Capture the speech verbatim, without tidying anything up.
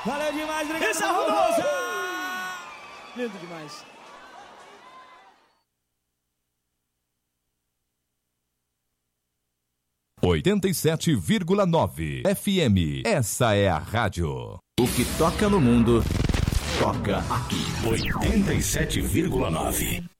Valeu demais, obrigado. Esse arrumou! Lindo demais. oitenta e sete vírgula nove F M. Essa é a rádio. O que toca no mundo, toca aqui. oitenta e sete vírgula nove.